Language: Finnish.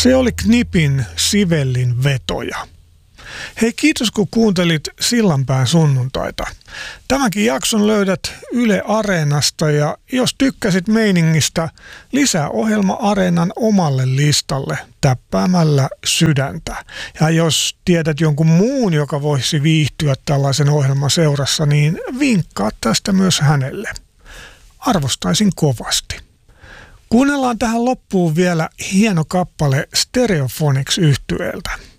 Se oli Knipin Sivellin vetoja. Hei, kiitos kun kuuntelit Sillanpään sunnuntaita. Tämänkin jakson löydät Yle Areenasta ja jos tykkäsit meiningistä, lisää ohjelma Areenan omalle listalle täppäämällä sydäntä. Ja jos tiedät jonkun muun, joka voisi viihtyä tällaisen ohjelman seurassa, niin vinkkaa tästä myös hänelle. Arvostaisin kovasti. Kuunnellaan tähän loppuun vielä hieno kappale Stereophonics -yhtyeeltä.